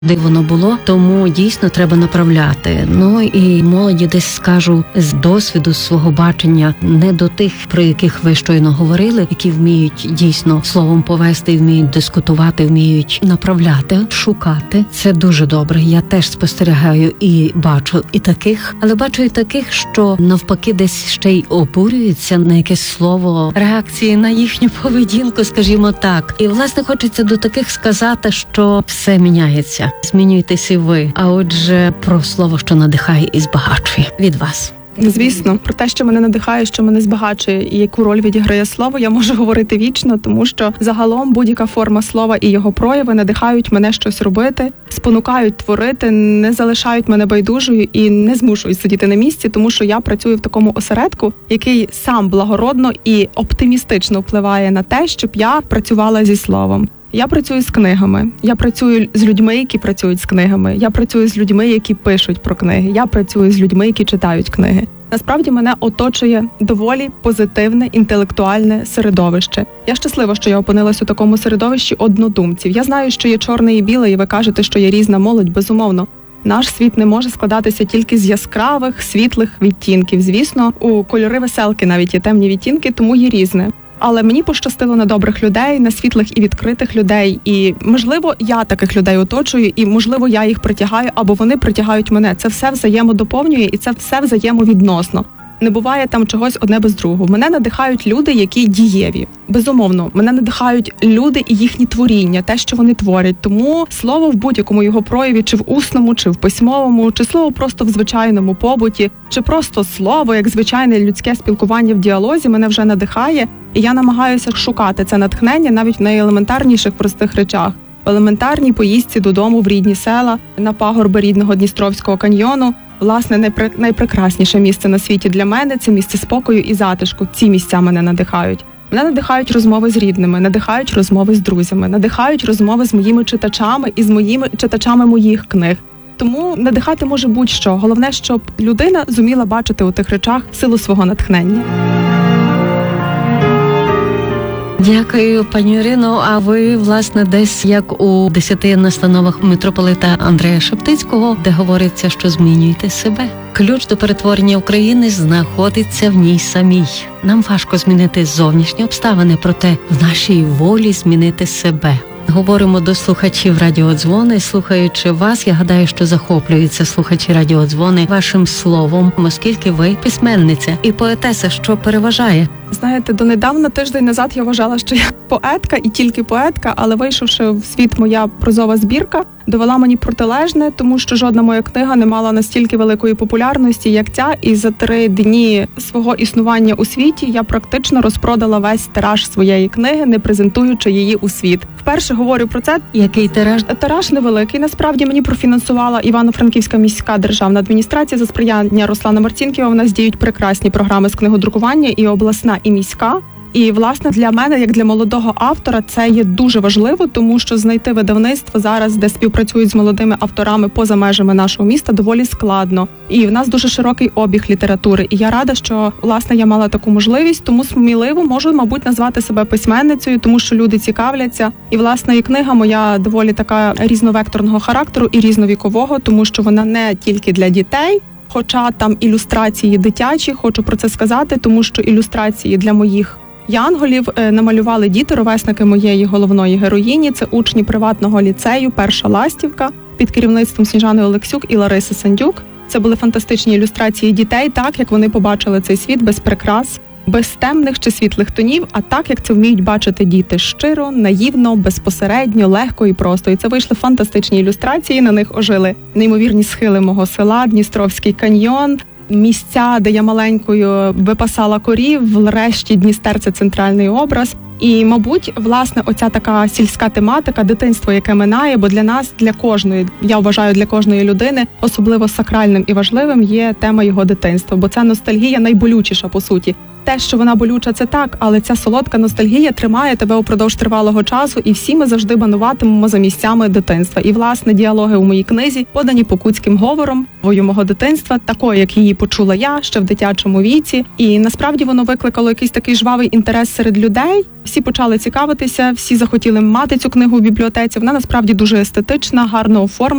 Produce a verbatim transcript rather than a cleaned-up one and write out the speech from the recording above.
де воно було, тому дійсно треба направляти. Ну і молоді десь скажу з досвіду свого бачення, не до тих, про яких ви щойно говорили, які вміють дійсно словом повести, вміють дискутувати, вміють направляти, шукати. Це дуже добре. Я теж спостерігаю і бачу і таких, але бачу і таких, що навпаки десь ще й обурюються на якесь слово, реакції на їхню поведінку, скажімо так. І власне хочеться до таких сказати, що все міняється. Змінюйтеся ви, а отже, про слово, що надихає і збагачує. Від вас. Звісно, про те, що мене надихає, що мене збагачує і яку роль відіграє слово, я можу говорити вічно, тому що загалом будь-яка форма слова і його прояви надихають мене щось робити, спонукають творити, не залишають мене байдужою і не змушують сидіти на місці, тому що я працюю в такому осередку, який сам благородно і оптимістично впливає на те, щоб я працювала зі словом. Я працюю з книгами, я працюю з людьми, які працюють з книгами, я працюю з людьми, які пишуть про книги, я працюю з людьми, які читають книги. Насправді мене оточує доволі позитивне, інтелектуальне середовище. Я щаслива, що я опинилась у такому середовищі однодумців. Я знаю, що є чорне і біле, і ви кажете, що є різна молодь, безумовно. Наш світ не може складатися тільки з яскравих, світлих відтінків. Звісно, у кольори веселки навіть є темні відтінки, тому є різне. Але мені пощастило на добрих людей, на світлих і відкритих людей. І, можливо, я таких людей оточую, і, можливо, я їх притягаю, або вони притягають мене. Це все взаємодоповнює, і це все взаємовідносно. Не буває там чогось одне без другого. Мене надихають люди, які дієві. Безумовно, мене надихають люди і їхні творіння, те, що вони творять. Тому слово в будь-якому його прояві, чи в усному, чи в письмовому, чи слово просто в звичайному побуті, чи просто слово, як звичайне людське спілкування в діалозі, мене вже надихає. І я намагаюся шукати це натхнення навіть в найелементарніших простих речах. В елементарній поїздці додому в рідні села, на пагорби рідного Дністровського каньйону. Власне, найпри... найпрекрасніше місце на світі для мене – це місце спокою і затишку. Ці місця мене надихають. Мене надихають розмови з рідними, надихають розмови з друзями, надихають розмови з моїми читачами і з моїми читачами моїх книг. Тому надихати може будь-що. Головне, щоб людина зуміла бачити у тих речах силу свого натхнення. Дякую, пані Ірино. А ви, власне, десь як у десяти настановах митрополита Андрея Шептицького, де говориться, що змінюйте себе. Ключ до перетворення України знаходиться в ній самій. Нам важко змінити зовнішні обставини, проте в нашій волі змінити себе. Говоримо до слухачів радіодзвони. Слухаючи вас, я гадаю, що захоплюються слухачі радіодзвони вашим словом, оскільки ви письменниця і поетеса, що переважає. Знаєте, донедавна, тиждень назад, я вважала, що я поетка і тільки поетка, але вийшовши в світ моя прозова збірка, довела мені протилежне, тому що жодна моя книга не мала настільки великої популярності, як ця, і за три дні свого існування у світі я практично розпродала весь тираж своєї книги, не презентуючи її у світ. Вперше говорю про це. Який тираж? Тираж невеликий. Насправді мені профінансувала Івано-Франківська міська державна адміністрація за сприяння Руслана Марцінківа. У нас діють прекрасні програми з книгодрукування, і обласна, і міська. І, власне, для мене, як для молодого автора, це є дуже важливо, тому що знайти видавництво зараз, де співпрацюють з молодими авторами поза межами нашого міста, доволі складно. І в нас дуже широкий обіг літератури. І я рада, що, власне, я мала таку можливість, тому сміливо можу, мабуть, назвати себе письменницею, тому що люди цікавляться. І, власне, і книга моя доволі така різновекторного характеру і різновікового, тому що вона не тільки для дітей, хоча там ілюстрації дитячі, хочу про це сказати, тому що ілюстрації для моїх янголів намалювали діти, ровесники моєї головної героїні. Це учні приватного ліцею «Перша ластівка» під керівництвом Сніжани Олексюк і Лариси Сандюк. Це були фантастичні ілюстрації дітей, так, як вони побачили цей світ без прикрас, без темних чи світлих тонів, а так, як це вміють бачити діти щиро, наївно, безпосередньо, легко і просто. І це вийшли фантастичні ілюстрації, на них ожили неймовірні схили мого села, Дністровський каньйон, місця, де я маленькою випасала корів, врешті Дністер – це центральний образ. І, мабуть, власне, оця така сільська тематика, дитинство, яке минає, бо для нас, для кожної, я вважаю, для кожної людини, особливо сакральним і важливим є тема його дитинства, бо це ностальгія найболючіша, по суті. Те, що вона болюча, це так, але ця солодка ностальгія тримає тебе упродовж тривалого часу, і всі ми завжди бануватимемо за місцями дитинства. І, власне, діалоги у моїй книзі подані покутським говором вою мого дитинства, такою, як її почула я ще в дитячому віці. І насправді воно викликало якийсь такий жвавий інтерес серед людей. Всі почали цікавитися, всі захотіли мати цю книгу у бібліотеці. Вона насправді дуже естетична, гарно оформлена.